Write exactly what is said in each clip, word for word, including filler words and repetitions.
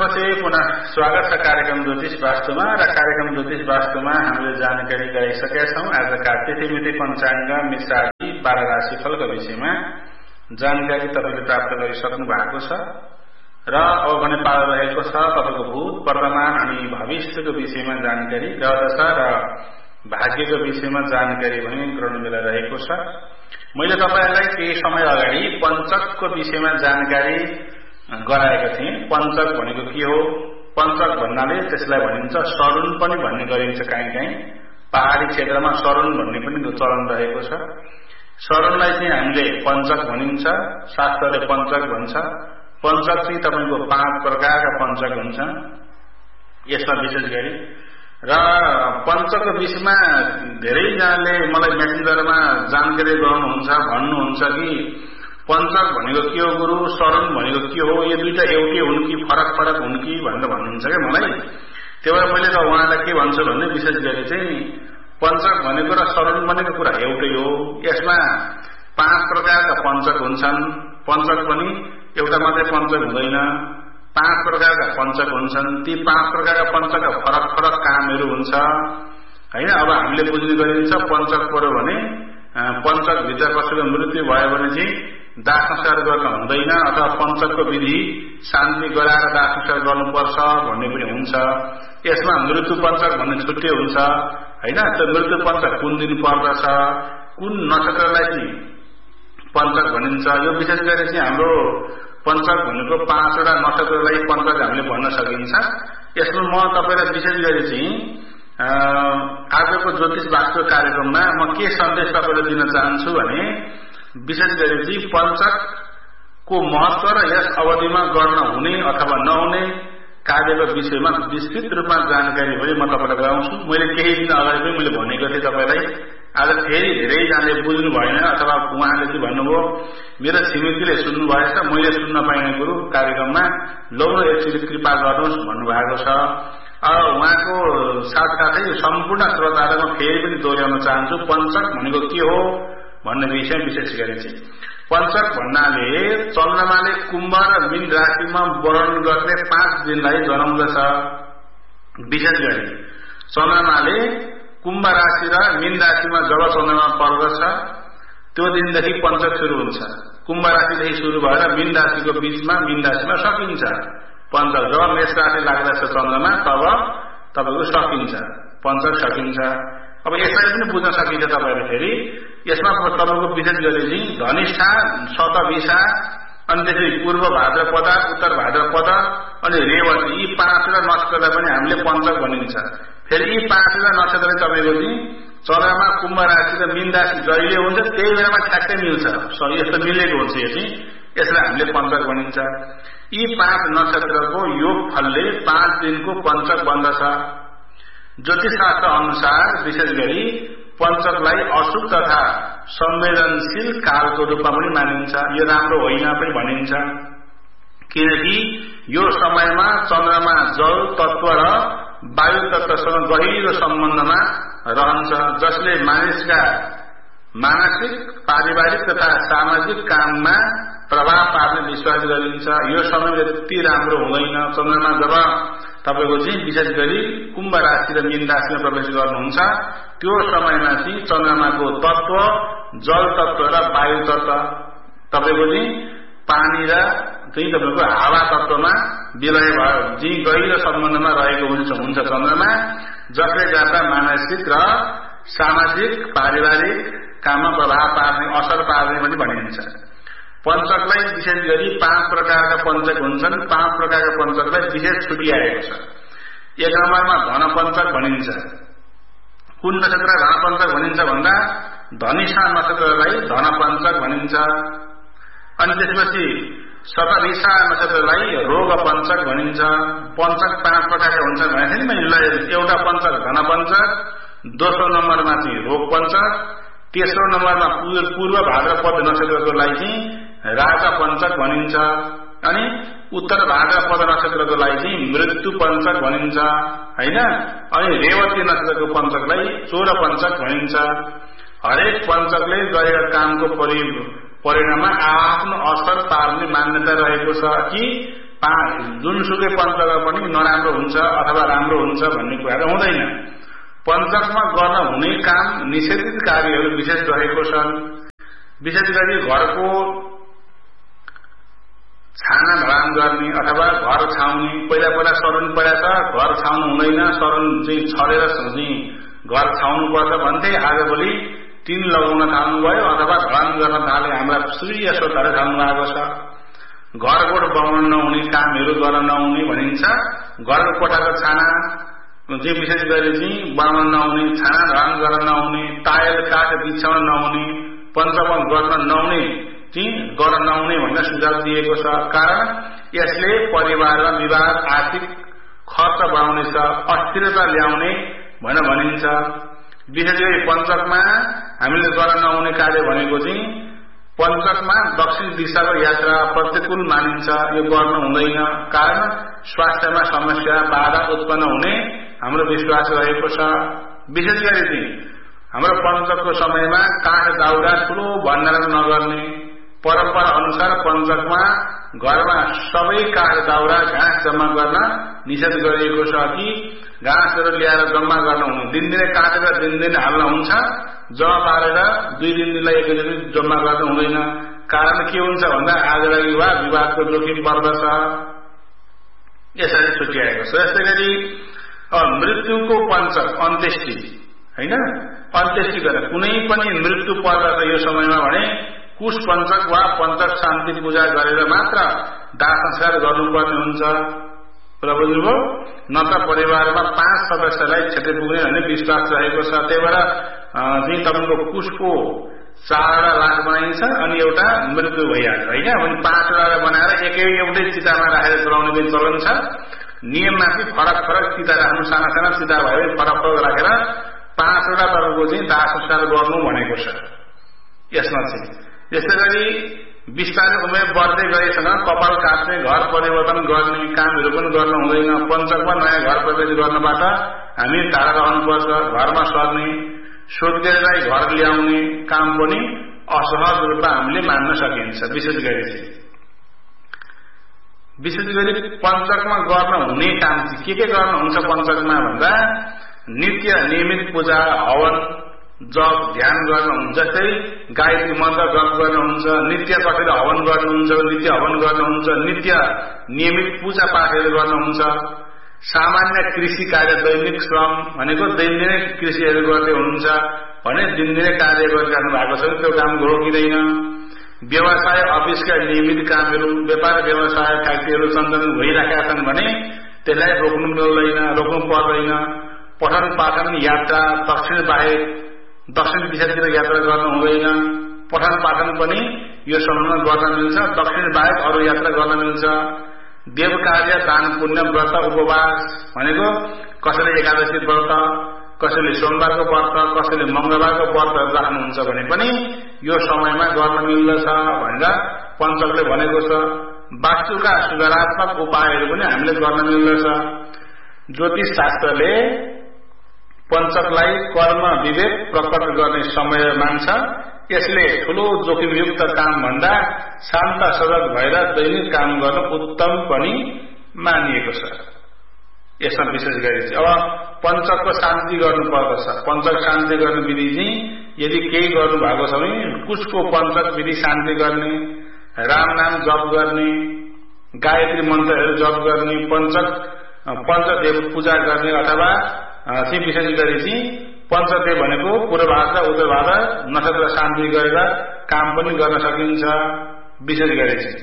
विरामपछि पुनः स्वागत छ कार्यक्रम ज्योतिष वास्तुमा र कार्यक्रम ज्योतिष वास्तुमा हामीले जानकारी गराइसकेका छौं। आजका तिथिमिति पञ्चाङ्ग मिसादी बाह्र राशिफलका विषयमा जानकारी तपाईले प्राप्त गरिसक्नु भएको छ र अब भने पालो रहेको छ तपाईको भूत वर्तमान अनि भविष्यको विषयमा जानकारी, ग्रहदशा र भाग्यको विषयमा जानकारी पनि गराउन बेला रहेको छ। मैले तपाईलाई केही समय अगाडि पञ्चकको विषयमा जानकारी गराएको थिएँ। पञ्चक भनेको के हो? पञ्चक भन्नाले त्यसलाई भनिन्छ सरुण पनि भन्ने गरिन्छ। काहीँ काहीँ पहाडी क्षेत्रमा सरुण भन्ने पनि चलन रहेको छ। सरुणलाई चाहिँ हामीले पञ्चक भनिन्छ, शास्त्रले पञ्चक भन्छ। पञ्चक चाहिँ तपाईँको पाँच प्रकारका पञ्चक हुन्छ यसमा विशेष गरी। र पञ्चकको विषयमा धेरैजनाले मलाई मेसेन्जरमा जानकारी गराउनुहुन्छ, भन्नुहुन्छ कि पञ्चक भनेको के हो गुरु, सरुण भनेको के हो, यो दुईटा एउटै हुन् कि फरक फरक हुन् कि भनेर भन्नुहुन्छ क्या मलाई। त्यही भएर मैले त उहाँलाई के भन्छु भने विशेष गरी चाहिँ पञ्चक भनेको र सरुण भनेको कुरा एउटै हो। यसमा पाँच प्रकारका पञ्चक हुन्छन्। पञ्चक पनि एउटा मात्रै पञ्चक हुँदैन, पाँच प्रकारका पञ्चक हुन्छन्। ती पाँच प्रकारका पञ्चकका फरक फरक कामहरू हुन्छ हैन। अब हामीले बुझ्ने गरिन्छ पञ्चक पर्यो भने पञ्चक भित्र कसैको मृत्यु भयो भने चाहिँ दाह संस्कार गर्न हुँदैन, अथवा पञ्चकको विधि शान्ति गराएर दाह संस्कार गर्नुपर्छ भन्ने पनि हुन्छ। यसमा मृत्यु पञ्चक भन्ने छुट्टै हुन्छ हैन। त्यो मृत्यु पञ्चक कुन दिन पर्दछ, कुन नक्षत्रलाई चाहिँ पञ्चक भनिन्छ, यो विशेष गरी चाहिँ हाम्रो पञ्चक भनेको पाँचवटा नक्षत्रलाई पञ्चक हामीले भन्न सकिन्छ। यसमा म तपाईलाई विशेष गरी चाहिँ आजको ज्योतिष वास्तु कार्यक्रममा म के सन्देश तपाईलाई दिन चाहन्छु भने विशेष गरी चाहिँ पञ्चकको महत्व र यस अवधिमा गर्न हुने अथवा नहुने कार्यको विषयमा विस्तृत रूपमा जानकारी पनि म तपाईलाई गराउँछु। मैले केही दिन अगाडि पनि मैले भनेको थिएँ तपाईलाई। आज फेरि धेरैजनाले बुझ्नु भएन अथवा उहाँले चाहिँ भन्नुभयो मेरो छिमेकीले सुन्नु भएछ, मैले सुन्न पाइने कुरो कार्यक्रममा लौ न एकचोटि कृपा गर्नुहोस् भन्नुभएको छ। अब उहाँको साथसाथै सम्पूर्ण श्रोताहरूलाई म फेरि पनि दोहोऱ्याउन चाहन्छु पञ्चक भनेको के हो भन्ने विषय विशेष गरी चाहिँ। पञ्चक भन्नाले चन्द्रमाले कुम्भ र मीन राशिमा वर्णन गर्ने पाँच दिनलाई जनाउँदछ। विशेष गरी चन्द्रमाले कुम्भ राशि र मीन राशिमा जब चन्द्रमा पर्दछ त्यो दिनदेखि पञ्चक सुरु हुन्छ। कुम्भ राशिदेखि सुरु भएर मीन राशिको बीचमा मीन राशिमा सकिन्छ पञ्चक। जब मेष राशि लाग्दछ चन्द्रमा तब तपाईँको सकिन्छ पञ्चक सकिन्छ। अब यसलाई पनि बुझ्न सकिन्छ तपाईँले। फेरि यसमा तपाईँको विशेष गरी चाहिँ धनिष्ठा, शतभिषा, अनि त्यसरी पूर्व भाद्रपदा, उत्तर भाद्रपदा अनि रेवती, यी पाँचवटा नक्षत्रलाई पनि हामीले पञ्चक भनिन्छ। फेरि यी पाँचवटा नक्षत्र तपाईँको चाहिँ चन्द्रमा कुम्भ राशि र मीन राशि जहिले हुन्छ त्यही बेलामा ठ्याक्कै मिल्छ, यस्तो मिलेको हुन्छ। यो चाहिँ यसलाई हामीले पञ्चक भनिन्छ। यी पाँच नक्षत्रको योग फलले पाँच दिनको पञ्चक बन्दछ। ज्योतिषशास्त्र अनुसार विशेष गरी पञ्चकलाई अशुभ तथा संवेदनशील कालको रूपमा पनि मानिन्छ। यो राम्रो होइन पनि भनिन्छ, किनकि यो समयमा चन्द्रमा जल तत्व र वायु तत्वसँग गहिरो सम्बन्धमा रहन्छ, जसले मानिसका मानसिक, पारिवारिक तथा सामाजिक काममा प्रभाव पार्ने विश्वास गरिन्छ। यो समय त्यति राम्रो हुँदैन। चन्द्रमा जब तपाईँको चाहिँ विशेष गरी कुम्भ राशि र मीन राशिमा प्रवेश गर्नुहुन्छ त्यो समयमा चाहिँ चन्द्रमाको तत्व जल तत्व र वायु तत्व तपाईँको चाहिँ पानी र चाहिँ तपाईँको हावा तत्वमा विलय भयो, चाहिँ गहिरो सम्बन्धमा रहेको हुन्छ हुन्छ चन्द्रमा, जसले गर्दा मानसिक र सामाजिक पारिवारिक काममा प्रभाव पार्ने, असर पार्ने पनि भनिन्छ। पञ्चकलाई विशेष गरी पाँच प्रकारका पञ्चक हुन्छन्। पाँच प्रकारका पञ्चकलाई विशेष छुटिआएको छ। एक नम्बरमा धन पञ्चक भनिन्छ। कुन नक्षत्र धन पञ्चक भनिन्छ भन्दा धनिष्ठा नक्षत्रलाई धन पञ्चक भनिन्छ। अनि त्यसपछि शतभिषा नक्षत्रलाई रोग पञ्चक भनिन्छ। पञ्चक पाँच प्रकारका हुन्छन् भनेको थिएँ नि मैले। एउटा पञ्चक धन पञ्चक, दोस्रो नम्बरमा चाहिँ रोग पञ्चक, तेस्रो नम्बरमा पूर्व भाद्रपद नक्षत्रको लागि चाहिँ राजा पञ्चक भनिन्छ, अनि उत्तर भाद्रपद नक्षत्रको लागि चाहिँ मृत्यु पञ्चक भनिन्छ हैन। अनि रेवती नक्षत्रको पञ्चकलाई चोर पञ्चक भनिन्छ। हरेक पञ्चकले गरेका कामको परिणाममा आफ्नो असर पार्ने मान्यता रहेको छ कि जुनसुकै पञ्चक पनि नराम्रो हुन्छ अथवा राम्रो हुन्छ भन्ने कुरा त हुँदैन। पञ्चकमा गर्न हुने काम निषेधित कार्यहरू विशेष रहेको छन्। विशेष गरी घरको छाना ढलान गर्ने अथवा घर छाउने। पहिला पहिला सरुन परेको छ, घर छाउनु हुँदैन, सरुन चाहिँ छरेर चाहिँ घर छाउनु पर्छ भन्थे। आजभोलि टिन लगाउन थाल्नुभयो अथवा ढलान गर्न थाले। हाम्रा सूर्य श्रोताले थाल्नु भएको छ। घरकोट बनाउन नहुने कामहरू गर्न नहुने भनिन्छ। घरको कोठाको छाना जे विशेष गरी चाहिँ बनाउन नहुने, छाना ढलान गर्न नहुने, टायल काठ बिछाउन नहुने, पञ्चकमा गर्न नहुने चाहिँ गर्न नहुने भनेर सुझाव दिएको छ। कारण यसले परिवारमा विवाद, आर्थिक खर्च बढाउनेछ, अस्थिरता ल्याउने भनेर भनिन्छ। विशेष गरी पञ्चकमा हामीले गर्न नहुने कार्य भनेको चाहिँ पञ्चकमा दक्षिण दिशाको यात्रा प्रतिकूल मानिन्छ। यो गर्न हुँदैन। कारण स्वास्थ्यमा समस्या, बाधा उत्पन्न हुने हाम्रो विश्वास रहेको छ। विशेष गरी चाहिँ हाम्रो पञ्चकको समयमा काठ दाउरा ठूलो भण्डारण नगर्ने। परम्परा अनुसार पञ्चकमा घरमा सबै काठ दाउरा घाँस जम्मा गर्न निषेध गरिएको छ कि घाँसहरू ल्याएर जम्मा गर्न हुने। दिनदिनै काटेर दिनदिनै हाल्न हुन्छ, जम्मा पारेर दुई दिन दिनलाई एकैचोटि जम्मा गर्न हुँदैन। कारण के हुन्छ भन्दा आगलागी वा विवादको जोखिम बढ्दछ। यसरी छुट्याएको छ। यस्तै गरी मृत्युको पञ्चक अन्त्येष्टि होइन, अन्त्येष्टि गरेर कुनै पनि मृत्यु पर्दछ यो समयमा भने कुश पञ्चक वा पञ्चक शान्ति पूजा गरेर मात्र दाह संस्कार गर्नुपर्ने हुन्छ। प्रभुजीको न त परिवारमा पाँच सदस्यलाई क्षति पुग्ने भन्ने विश्वास रहेको छ। त्यही भएर चाहिँ तपाईँको कुशको चारवटा लाख बनाइन्छ अनि एउटा मृत्यु भइहाल्छ होइन। भने पाँचवटा बनाएर एकै एउटै चितामा राखेर चलाउने पनि चलन छ। नियममाथि फरक फरक चिता राख्नु, साना साना चिता भयो भने फरक फरक राखेर पाँचवटा तपाईँको चाहिँ दाह संस्कार गर्नु भनेको छ यसमा चाहिँ। यसै गरी बिस्तारै उमेर बढ्दै गएसँग कपाल काट्ने, घर परिवर्तन गर्ने कामहरू पनि गर्न हुँदैन। पञ्चकमा नयाँ घर प्रवेश गर्नबाट हामी टाढा रहनुपर्छ। घरमा सर्ने, सोध्नेलाई घर ल्याउने काम पनि असहज रूपमा हामीले मान्न सकिन्छ। विशेष गरी चाहिँ विशेष गरी पञ्चकमा गर्न हुने काम चाहिँ के के गर्न हुन्छ पञ्चकमा भन्दा नित्य नियमित पूजा, हवन, जप, ध्यान गर्नुहुन्छ। जस्तै गायत्री मन्त्र जप गर्नुहुन्छ, नित्य कसैले हवन गर्नुहुन्छ, नित्य हवन गर्नुहुन्छ, नित्य नियमित पूजा पाठहरू गर्नुहुन्छ। सामान्य कृषि कार्य, दैनिक श्रम भनेको दिनदिनै कृषिहरू गर्दै हुनुहुन्छ भने दिनदिनै कार्य गरिरहनु भएको छ, त्यो काम रोकिँदैन। व्यवसाय, अफिसका नियमित कामहरू, व्यापार व्यवसाय, फ्याक्ट्रीहरू सञ्चालन भइरहेका छन् भने त्यसलाई रोक्नु मिल्दैन, रोक्नु पर्दैन। पठन पाठन, यात्रा, दक्षिण बाहेक दक्षिण दिशातिर यात्रा गर्नु हुँदैन। पठन पाठन पनि यो समयमा गर्न मिल्छ, दक्षिण बाहेक अरू यात्रा गर्न मिल्छ। देव कार्य, दान पुण्य, व्रत, उपवास भनेको कसैले एकादशी व्रत, कसैले सोमबारको व्रत, कसैले मंगलबारको व्रतहरू राख्नुहुन्छ भने पनि यो समयमा गर्न मिल्दछ भनेर पञ्चकले भनेको छ। वास्तुका सुधारात्मक उपायहरू पनि हामीले गर्न मिल्दछ। ज्योतिष शास्त्रले पञ्चकलाई कर्म विवेक प्रकट गर्ने समय मान्छ। यसले ठूलो जोखिमयुक्त काम भन्दा शान्त सजग भएर दैनिक काम गर्न उत्तम पनि मानिएको छ। यसमा विशेष गरी अब पञ्चकको शान्ति गर्नु पर्दछ। पञ्चक शान्ति गर्ने विधि चाहिँ यदि केही गर्नु भएको छ भने कुशको पञ्चक विधि शान्ति गर्ने, राम नाम जप गर्ने, गायत्री मन्त्रहरू जप गर्ने, पञ्चक पञ्चदेव पूजा गर्ने अथवा चाहिँ विशेष गरी चाहिँ पञ्चदेव भनेको पूर्वभाग र उत्तरभाग नक्षत्र शान्ति गरेर काम पनि गर्न सकिन्छ। विशेष गरी चाहिँ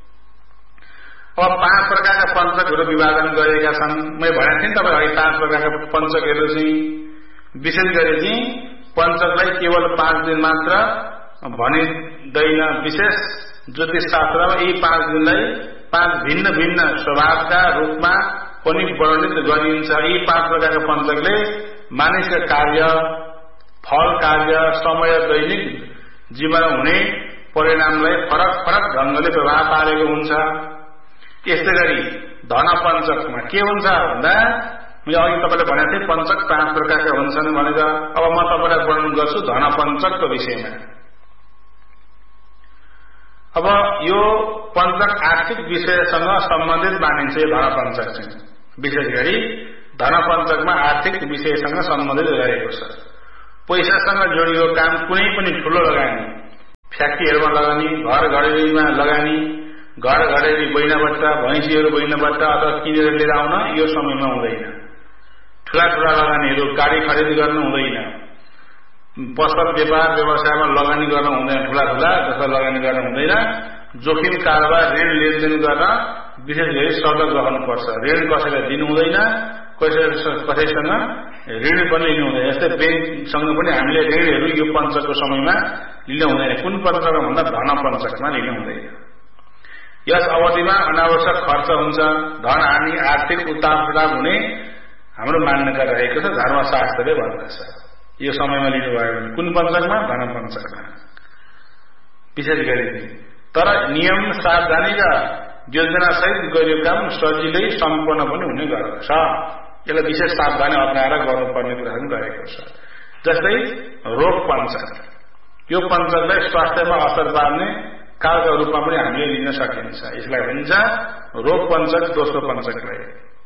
अब पाँच प्रकारका पञ्चकहरू विभाजन गरेका छन्। मैले भनेको थिएँ तपाईँ पाँच प्रकारका पञ्चकहरू चाहिँ विशेष गरी चाहिँ पञ्चकलाई केवल पाँच दिन मात्र भनिँदैन। विशेष ज्योतिष शास्त्रमा यी पाँच दिनलाई पाँच भिन्न भिन्न स्वभावका रूपमा पनि वर्णित गरिन्छ। यी पाँच प्रकारका पञ्चकले मानिसका कार्य, फल कार्य, समय, दैनिक जीवनमा हुने परिणामलाई फरक फरक ढंगले प्रभाव पारेको हुन्छ। यस्तै गरी धन पञ्चकमा के हुन्छ भन्दा मैले अघि तपाईँले भनेको थिएँ पञ्चक पाँच प्रकारका हुन्छन् भनेर। अब म तपाईँलाई वर्णन गर्छु धन पञ्चकको विषयमा। अब यो पञ्चक आर्थिक विषयसँग सम्बन्धित मानिन्छ। यो धन पञ्चक चाहिँ विशेष गरी धन पञ्चकमा आर्थिक विषयसँग सम्बन्धित रहेको छ। पैसासँग जोडिएको काम, कुनै पनि ठूलो लगानी, फ्याक्ट्रीहरूमा लगानी, घर घडेरीमा लगानी, घर घडेरी बैनाबट्टा, भैँसीहरू बैनाबट्टा अथवा किनेर लिएर आउन यो समयमा हुँदैन। ठूला ठूला लगानीहरू, गाडी खरिद गर्न हुँदैन, पसल व्यापार व्यवसायमा लगानी गर्न हुँदैन, ठूला ठूला जस्ता लगानी गर्न हुँदैन। जोखिम कारोबार, ऋण लेनदेन गर्न विशेष गरी सतर्क रहनुपर्छ। ऋण कसैलाई दिनु हुँदैन, कसैसँग ऋण पनि लिनु हुँदैन। यस्तै ब्याङ्कसँग पनि हामीले ऋणहरू यो पञ्चकको समयमा लिनु हुँदैन। कुन पञ्चकमा भन्दा धन पञ्चकमा लिनु हुँदैन। यस अवधिमा अनावश्यक खर्च हुन्छ, धन हानि, आर्थिक उतार चढाव हुने हाम्रो मान्यता रहेको छ, धर्मशास्त्रले भन्दछ। यो समयमा लिनुभयो भने कुन पञ्चकमा? धन पञ्चकमा विशेष गरी। तर नियम, सावधानी र योजना सहित गरिएको काम सजिलै सम्पन्न पनि हुने गर्दछ। यसलाई विशेष सावधानी अप्नाएर गर्नुपर्ने कुराहरू रहेको छ। जस्तै रोग पञ्चक, यो पञ्चकलाई स्वास्थ्यमा असर पार्ने कालका रूपमा पनि हामीले लिन सकिन्छ। यसलाई भनिन्छ रोग पञ्चक, दोस्रो पञ्चकलाई।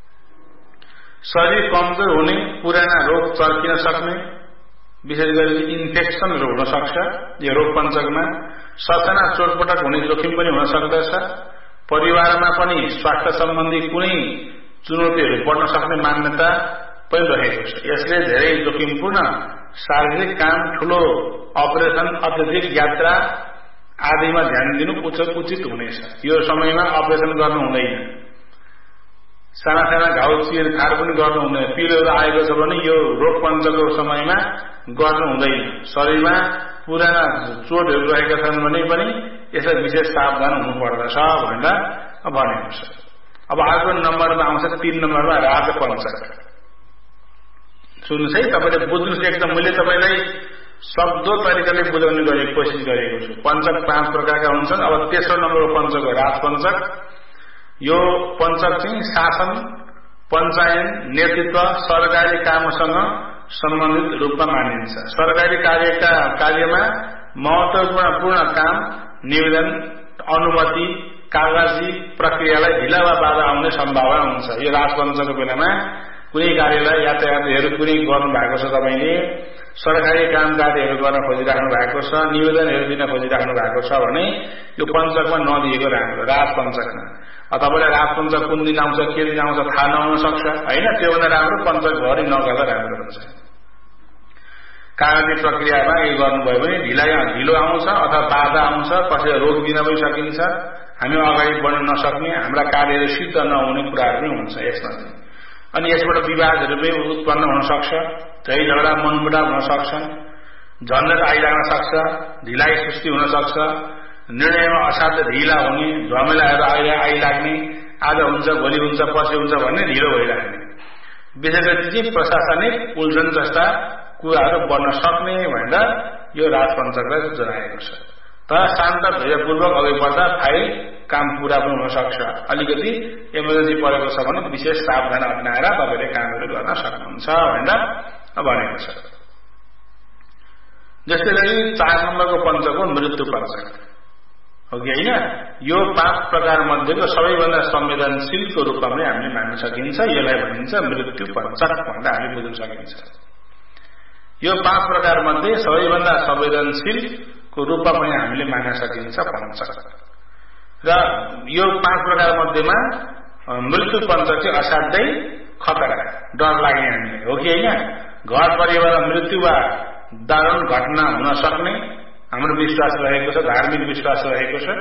शरीर कमजोर हुने, पुराना रोग चर्किन सक्ने, विशेष गरी इन्फेक्सनहरू हुन सक्छ यो रोग पञ्चकमा। सचना चोटपटक हुने जोखिम पनि हुन सक्दछ। परिवारमा पनि स्वास्थ्य सम्बन्धी कुनै चुनौतीहरू पर्न सक्ने मान्यता पनि रहेको छ। यसले धेरै जोखिमपूर्ण शारीरिक काम, ठूलो अपरेसन, अत्यधिक यात्रा आदिमा ध्यान दिनु उचित हुनेछ। यो समयमा अपरेसन गर्नु हुँदैन। साना साना घाउ चिरखार पनि गर्नु हुँदैन। पिरोहरू आएको छ भने यो रोग पञ्चकको समयमा गर्नु हुँदैन। शरीरमा पुराना चोटहरू रहेका छन् भने पनि यसलाई विशेष सावधान हुनुपर्दछ भनेर भनेको छ। अब अर्को नम्बरमा आउँछ तीन नम्बरमा राज पञ्चक। सुन्नुहोस् है, तपाईँले बुझ्नुहोस् एकदम। मैले तपाईँलाई सक्दो तरिकाले बुझाउने गरेको कोसिस गरेको छु। पञ्चक पाँच प्रकारका हुन्छन्। अब तेस्रो नम्बरको पञ्चक हो राज पञ्चक। यो पञ्चक चाहिँ शासन, पञ्चायन, नेतृत्व, सरकारी कामसँग सम्बन्धित रूपमा मानिन्छ। सरकारी कार्यका कार्यमा महत्वपूर्ण पूर्ण काम, निवेदन, अनुमति, कागजी प्रक्रियालाई ढिला वा बाधा आउने सम्भावना हुन्छ। यो राजपञ्चको बेलामा कुनै कार्यलाई यातायातहरू कुनै गर्नु भएको छ, तपाईँले सरकारी काम कार्यहरू गर्न खोजिराख्नु भएको छ, निवेदनहरू दिन खोजिराख्नु भएको छ भने यो पञ्चकमा नदिएको राम्रो। राजपञ्चकमा तपाईँलाई राजपञ्चक कुन दिन आउँछ, के दिन आउँछ थाहा नहुन सक्छ होइन। त्योभन्दा राम्रो पञ्चकभरि नगर्दा राम्रो हुन्छ। कागजी प्रक्रियामा यो गर्नुभयो भने ढिला ढिलो आउँछ अथवा बाधा आउँछ, कसैलाई रोक दिन पनि सकिन्छ। हामी अगाडि बढ्न नसक्ने, हाम्रा कार्यहरू सिद्ध नहुने कुराहरू पनि हुन्छ यसमा। अनि यसबाट विवादहरू पनि उत्पन्न हुन सक्छ, झै झगडा मनमुटाव हुन सक्छन्, झन्झट आइलाग्न सक्छ, ढिलाइ सृष्टि हुन सक्छ, निर्णयमा असाध्य ढिला हुने, झमेलाहरू आइला आइलाग्ने, आज हुन्छ भोलि हुन्छ पछि हुन्छ भन्ने ढिलो भइराख्ने, विशेष गरी प्रशासनिक उल्झन जस्ता कुराहरू बन्न सक्ने भनेर यो राजपञ्चकलाई जनाएको छ। तर शान्त धैर्यपूर्वक अघि बढ्दा फाइल काम पूरा पनि हुन सक्छ। अलिकति इमर्जेन्सी परेको छ भने विशेष सावधान अपनाएर तपाईँले कामहरू गर्न सक्नुहुन्छ भनेर भनेको छ। जस्तै गरी चार नम्बरको पञ्चक हो मृत्यु पञ्चक हो कि होइन। यो पाँच प्रकार मध्येको सबैभन्दा संवेदनशीलको रूपमा पनि हामीले मान्न सकिन्छ। यसलाई भनिन्छ मृत्यु पञ्चक भनेर हामी बुझ्न सकिन्छ। यो पाँच प्रकार मध्ये सबैभन्दा संवेदनशीलको रूपमा पनि हामीले मान्न सकिन्छ पञ्चक। र यो पाँच प्रकार मध्येमा मृत्यु पञ्चक चाहिँ असाध्यै खतरा, डर लाग्ने हामीले हो कि होइन। घर परिवारमा मृत्यु वा दारुण घटना हुन सक्ने हाम्रो विश्वास रहेको छ, धार्मिक विश्वास रहेको छ।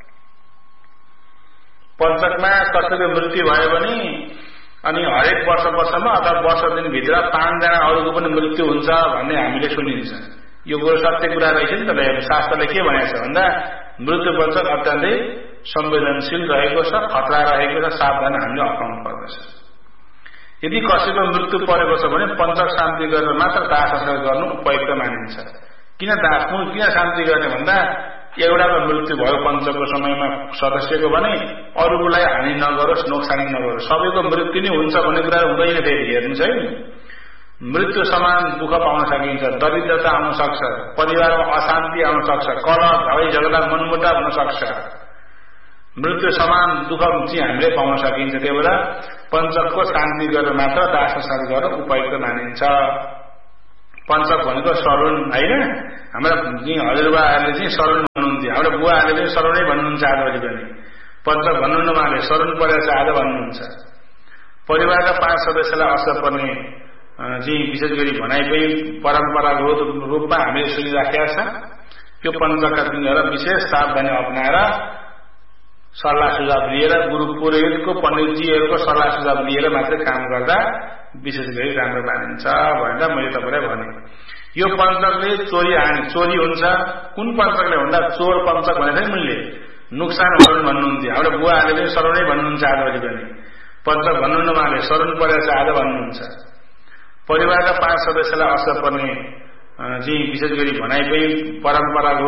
पञ्चकमा कसैको मृत्यु भयो भने अनि हरेक वर्ष वर्षमा अथवा वर्ष दिनभित्र पाँचजना अरूको पनि मृत्यु हुन्छ भन्ने हामीले सुनिन्छ। यो कुरो सत्य कुरा रहेछ नि त। शास्त्रले के भनेको छ भन्दा मृत्यु पञ्चक अत्यन्तै संवेदनशील रहेको छ, खतरा रहेको छ, सावधान हामीले अप्नाउनु पर्दछ। यदि कसैको मृत्यु परेको छ भने पञ्चक शान्ति गरेर मात्र दाह संस्कार गर्नु उपयुक्त मानिन्छ। किन दाह किन शान्ति गर्ने भन्दा एउटाको मृत्यु भयो पञ्चकको समयमा सदस्यको भने अरूलाई हानि नगरोस्, नोक्सानी नगरोस्। सबैको मृत्यु नै हुन्छ भन्ने कुरा हुँदैन। फेरि हेर्नुहोस् है, मृत्यु समान दुःख पाउन सकिन्छ, दरिद्रता आउन सक्छ, परिवारमा अशान्ति आउन सक्छ, कलह झगडा झगडा मनमुटाव हुन सक्छ, मृत्यु समान दुःख चाहिँ हामीले पाउन सकिन्छ। त्यही भएर पञ्चकको शान्ति गरेर मात्र दाह संस्कार गर्न उपयुक्त मानिन्छ। पञ्चक भनेको सरुण होइन, हाम्रा हजुरबाहरूले चाहिँ सरुण भन्नुहुन्थ्यो, हाम्रो बुवाहरूले पनि सरुणै भन्नुहुन्छ आजभोलि पनि। पञ्चक भन्नुहुन्न उहाँले सरुण परेछ आज भन्नुहुन्छ। परिवारका पाँच सदस्यलाई असर पर्ने चाहिँ विशेष गरी भनाइ पनि परम्परागत रूपमा हामीले सुनिराखेका छ। यो पञ्चकका दिनहरू विशेष सावधानी अप्नाएर सल्लाह सुझाव लिएर गुरु पुरोहितको पण्डितजीहरूको सल्लाह सुझाव लिएर मात्रै काम गर्दा विशेष गरी राम्रो मानिन्छ भनेर मैले तपाईँलाई भने। यो पञ्चकले चोरी हानि चोरी हुन्छ। कुन पञ्चकले भन्दा चोर पञ्चक भनेको थिएँ मैले, नोक्सान सरुण भन्नुहुन्थ्यो, हाम्रो बुवाहरूले पनि सरुणै भन्नुहुन्छ आजभोलि पनि। पञ्चक भन्नुहुन्न उहाँले सरुण परेछ आज भन्नुहुन्छ। परिवारका पाँच सदस्यलाई असर पर्ने चाहिँ विशेष गरी भनाइ पनि परम्परागत